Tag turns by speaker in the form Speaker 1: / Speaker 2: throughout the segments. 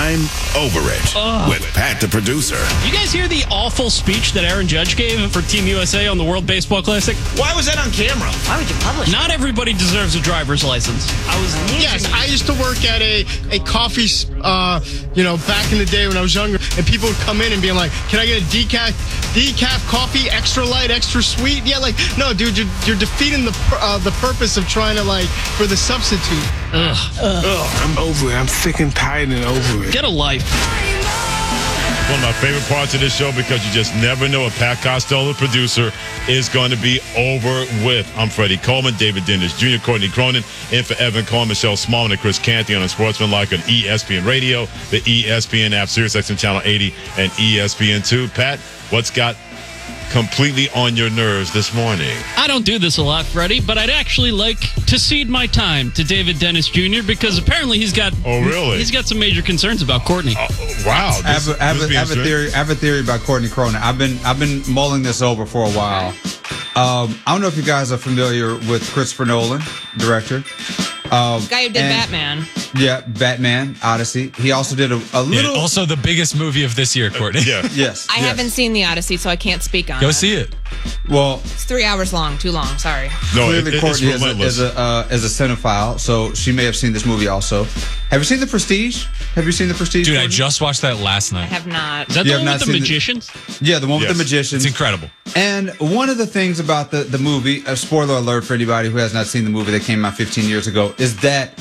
Speaker 1: I'm over it with Pat the producer.
Speaker 2: You guys hear the awful speech that Aaron Judge gave for Team USA on the World Baseball Classic?
Speaker 3: Why was that on camera?
Speaker 4: Why would you publish
Speaker 2: Not everybody deserves a driver's license.
Speaker 5: Yes, I used to work at a coffee, back in the day when I was younger, and people would come in and be like, "Can I get a decaf coffee, extra light, extra sweet?" Yeah, like, no, dude, you're defeating the purpose of trying to, like, for the substitute.
Speaker 6: I'm over it. I'm sick and tired and over it.
Speaker 2: Get a life.
Speaker 7: One of my favorite parts of this show because you just never know what Pat Costello, the producer, is going to be over with. I'm Freddie Coleman, David Dennis Jr., Courtney Cronin, in for Evan Cohen, Michelle Smallman, and Chris Canty on Sportsmanlike on ESPN Radio, the ESPN app, SiriusXM Channel 80, and ESPN2. Pat, what's got completely on your nerves this morning?
Speaker 2: I don't do this a lot, Freddie, but I'd actually like to cede my time to David Dennis Jr. because apparently he's got he's got some major concerns about Courtney.
Speaker 7: Wow.
Speaker 8: I have a theory about Courtney Cronin. I've been mulling this over for a while. I don't know if you guys are familiar with Christopher Nolan, director.
Speaker 4: Guy who did Batman.
Speaker 8: Yeah, Batman, Odyssey. He also did a little...
Speaker 9: Yeah, also the biggest movie of this year, Courtney.
Speaker 8: Yes.
Speaker 4: I haven't seen the Odyssey, so I can't speak on it.
Speaker 9: Go see it.
Speaker 8: Well...
Speaker 4: It's 3 hours long. Too long. Sorry.
Speaker 7: No,
Speaker 8: clearly Courtney is a cinephile, so she may have seen this movie also. Have you seen The Prestige? Dude,
Speaker 9: Courtney? I just watched that last night.
Speaker 4: I have not.
Speaker 2: Is that the one with the magicians?
Speaker 8: Yeah, the one with the magicians.
Speaker 9: It's incredible.
Speaker 8: And one of the things about the movie, a spoiler alert for anybody who has not seen the movie that came out 15 years ago, is that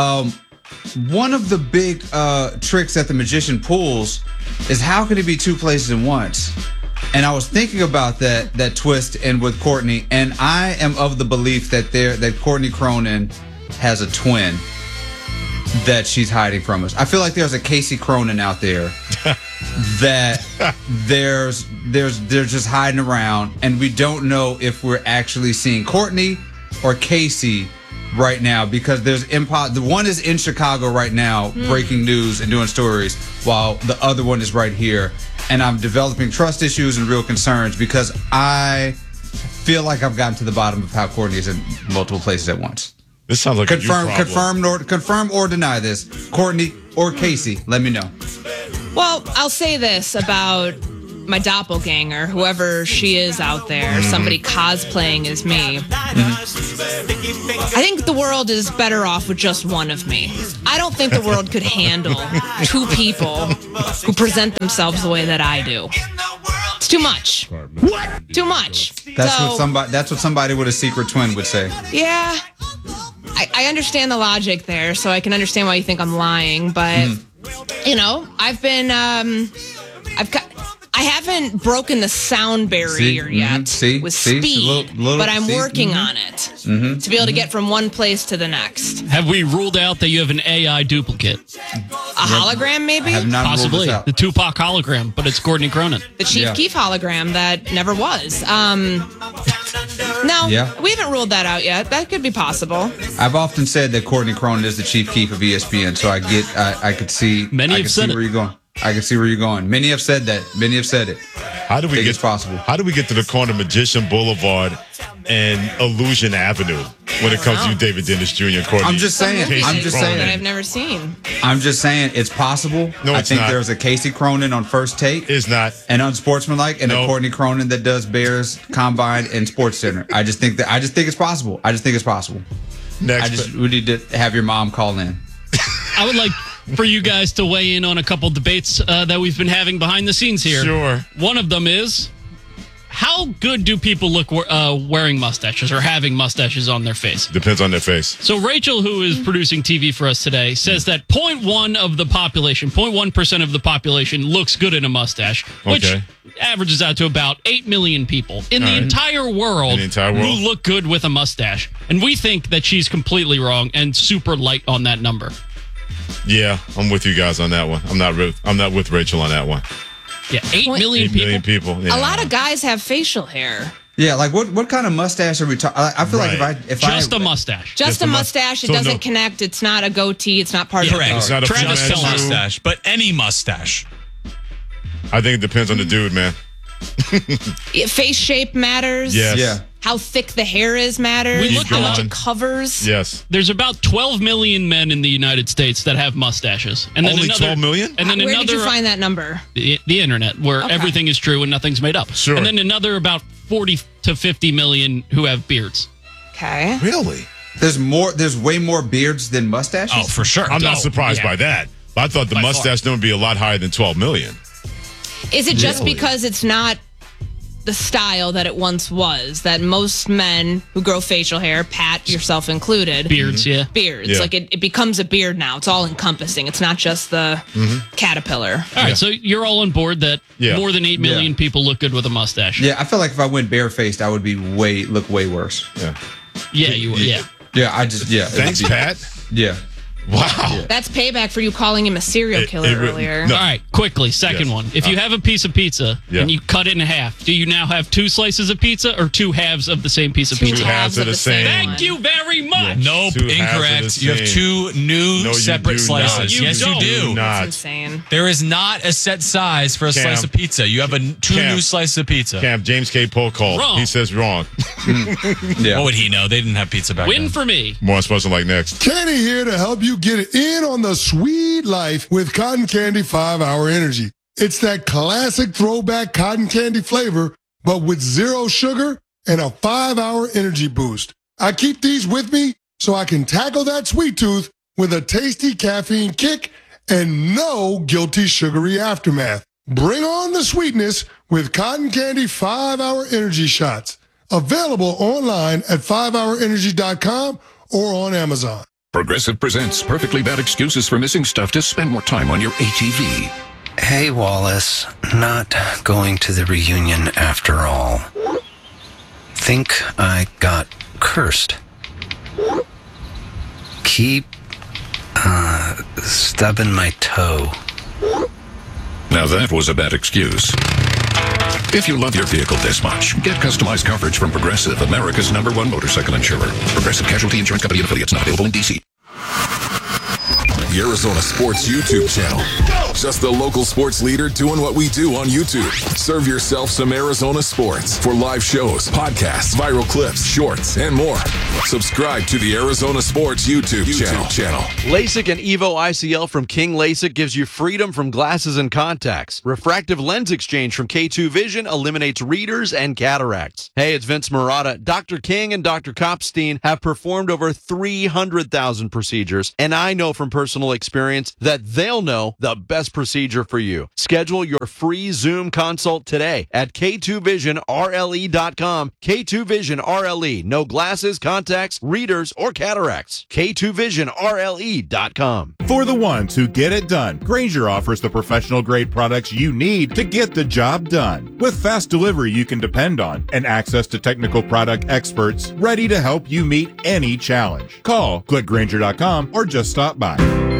Speaker 8: one of the big tricks that the magician pulls is how can it be two places at once? And I was thinking about that twist and with Courtney, and I am of the belief that Courtney Cronin has a twin that she's hiding from us. I feel like there's a Casey Cronin out there that they're just hiding around, and we don't know if we're actually seeing Courtney or Casey right now, because the one is in Chicago right now breaking news and doing stories, while the other one is right here. And I'm developing trust issues and real concerns because I feel like I've gotten to the bottom of how Courtney is in multiple places at once.
Speaker 7: This sounds like
Speaker 8: confirm or deny this. Courtney or Casey, let me know.
Speaker 4: Well, I'll say this about my doppelganger, whoever she is out there, somebody cosplaying as me. I think the world is better off with just one of me. I don't think the world could handle two people who present themselves the way that I do. It's too much. What? Too much.
Speaker 8: That's what somebody with a secret twin would say.
Speaker 4: Yeah. I understand the logic there, so I can understand why you think I'm lying, but I've been I haven't broken the sound barrier yet with speed, but I'm working on it to be able to get from one place to the next.
Speaker 2: Have we ruled out that you have an AI duplicate?
Speaker 4: A hologram, maybe?
Speaker 8: I have not
Speaker 2: Possibly.
Speaker 8: ruled this out.
Speaker 2: The Tupac hologram, but it's Courtney Cronin.
Speaker 4: The Chief Keef hologram that never was. No, we haven't ruled that out yet. That could be possible.
Speaker 8: I've often said that Courtney Cronin is the Chief Keef of ESPN, so I could see where you're going. I can see where you're going. Many have said that. Many have said it.
Speaker 7: How do we get
Speaker 8: possible?
Speaker 7: How do we get to the corner of Magician Boulevard and Illusion Avenue when it comes to you, David Dennis Jr. and Courtney?
Speaker 8: I'm just saying.
Speaker 4: That I've never seen.
Speaker 8: I'm just saying it's possible.
Speaker 7: No,
Speaker 8: I
Speaker 7: it's
Speaker 8: think
Speaker 7: not.
Speaker 8: there's a Casey Cronin on First Take.
Speaker 7: It's not.
Speaker 8: And Unsportsmanlike, and
Speaker 7: No.
Speaker 8: a Courtney Cronin that does Bears Combine and Sports Center. I just think it's possible.
Speaker 7: Next.
Speaker 8: We need to have your mom call in.
Speaker 2: I would like for you guys to weigh in on a couple debates that we've been having behind the scenes here.
Speaker 7: Sure.
Speaker 2: One of them is, how good do people look wearing mustaches or having mustaches on their face?
Speaker 7: Depends on their face.
Speaker 2: So Rachel, who is producing TV for us today, says that 0.1% of the population looks good in a mustache, which averages out to about 8 million people in the entire world who look good with a mustache. And we think that she's completely wrong and super light on that number.
Speaker 7: Yeah, I'm with you guys on that one. I'm not with Rachel on that one.
Speaker 2: Yeah, 8 million people.
Speaker 7: 8 million people. Yeah.
Speaker 4: A lot of guys have facial hair.
Speaker 8: Yeah, like what kind of mustache are we talking? I feel like if
Speaker 2: a mustache.
Speaker 4: Just a mustache. It doesn't connect. It's not a goatee. It's not part of
Speaker 9: Correct.
Speaker 7: It's not a
Speaker 9: Travis Kelce mustache, but any mustache.
Speaker 7: I think it depends on the dude, man.
Speaker 4: Face shape matters.
Speaker 7: Yes.
Speaker 8: Yeah.
Speaker 4: how thick the hair is matters.
Speaker 2: We looked
Speaker 4: how
Speaker 2: it
Speaker 4: much
Speaker 2: up.
Speaker 4: it covers.
Speaker 7: Yes.
Speaker 2: There's about 12 million men in the United States that have mustaches. And then
Speaker 7: Only
Speaker 2: another,
Speaker 7: 12 million?
Speaker 2: And then
Speaker 4: Where
Speaker 2: another,
Speaker 4: did you find that number?
Speaker 2: the internet, where
Speaker 4: Okay.
Speaker 2: everything is true and nothing's made up.
Speaker 7: Sure.
Speaker 2: And then another about 40 to 50 million who have beards.
Speaker 4: Okay.
Speaker 7: Really?
Speaker 8: There's way more beards than mustaches.
Speaker 9: Oh, for sure.
Speaker 7: I'm not surprised
Speaker 2: yeah.
Speaker 7: by that. But I thought the
Speaker 2: By
Speaker 7: mustache number would be a lot higher than 12 million.
Speaker 4: Is it just
Speaker 7: Really?
Speaker 4: because it's not the style that it once was? That most men who grow facial hair, Pat, yourself included,
Speaker 2: Beards, yeah.
Speaker 4: beards.
Speaker 7: Yeah.
Speaker 4: Like it becomes a beard now. It's all encompassing. It's not just the caterpillar.
Speaker 2: All right, so you're all on board that
Speaker 7: Yeah.
Speaker 2: more than 8 million
Speaker 8: Yeah.
Speaker 2: people look good with a mustache.
Speaker 8: Yeah, I feel like if I went barefaced, I would be look way worse.
Speaker 7: Yeah.
Speaker 2: Yeah, you would. Yeah.
Speaker 8: Yeah, it would
Speaker 7: Thanks,
Speaker 8: be-
Speaker 7: Pat.
Speaker 8: Yeah.
Speaker 7: Wow.
Speaker 4: That's payback for you calling him a serial killer earlier.
Speaker 7: no.
Speaker 2: All right, quickly, second
Speaker 7: Yes.
Speaker 2: one. If you have a piece of pizza
Speaker 7: Yeah.
Speaker 2: and you cut it in half, do you now have 2 slices of pizza or 2 halves of the same piece of
Speaker 4: Two
Speaker 2: pizza?
Speaker 7: halves of the same.
Speaker 2: Thank you very much.
Speaker 9: Nope,
Speaker 7: 2 halves of the
Speaker 9: incorrect. You have
Speaker 7: same.
Speaker 9: 2 new
Speaker 7: No, you
Speaker 9: separate
Speaker 7: do
Speaker 9: slices.
Speaker 7: not.
Speaker 2: You
Speaker 9: Yes,
Speaker 2: don't.
Speaker 9: you do.
Speaker 7: Not.
Speaker 4: That's insane.
Speaker 9: There is not a set size for a
Speaker 7: Cam.
Speaker 9: slice of pizza. You have 2
Speaker 7: Cam.
Speaker 9: new slices of pizza.
Speaker 7: Camp James K. Polk called.
Speaker 2: Wrong.
Speaker 7: He says wrong.
Speaker 8: Yeah.
Speaker 9: What would he know? They didn't have pizza back
Speaker 2: Win
Speaker 9: then.
Speaker 2: for me.
Speaker 7: More supposed to like next.
Speaker 3: Kenny here to help you get in on the sweet life with Cotton Candy 5-Hour Energy. It's that classic throwback cotton candy flavor, but with 0 sugar and a 5-hour energy boost. I keep these with me so I can tackle that sweet tooth with a tasty caffeine kick and no guilty sugary aftermath. Bring on the sweetness with Cotton Candy 5-Hour Energy Shots. Available online at 5hourenergy.com or on Amazon.
Speaker 10: Progressive presents Perfectly Bad Excuses for Missing Stuff to Spend More Time on Your ATV.
Speaker 11: Hey, Wallace. Not going to the reunion after all. Think I got cursed. Keep, stubbing my toe.
Speaker 10: Now that was a bad excuse. If you love your vehicle this much, get customized coverage from Progressive, America's #1 motorcycle insurer. Progressive Casualty Insurance Company and affiliates, not available in D.C.
Speaker 12: The Arizona Sports YouTube channel. Just the local sports leader doing what we do on YouTube. Serve yourself some Arizona sports for live shows, podcasts, viral clips, shorts, and more. Subscribe to the Arizona Sports YouTube channel.
Speaker 13: LASIK and Evo ICL from King LASIK gives you freedom from glasses and contacts. Refractive lens exchange from K2 Vision eliminates readers and cataracts. Hey, it's Vince Marotta. Dr. King and Dr. Kopstein have performed over 300,000 procedures, and I know from personal experience that they'll know the best procedure for you. Schedule your free Zoom consult today at K2VisionRLE.com. K2 Vision RLE. No glasses, contacts, readers, or cataracts. K2VisionRLE.com.
Speaker 14: For the ones who get it done, Grainger offers the professional-grade products you need to get the job done. With fast delivery you can depend on and access to technical product experts ready to help you meet any challenge. Call, click Grainger.com, or just stop by.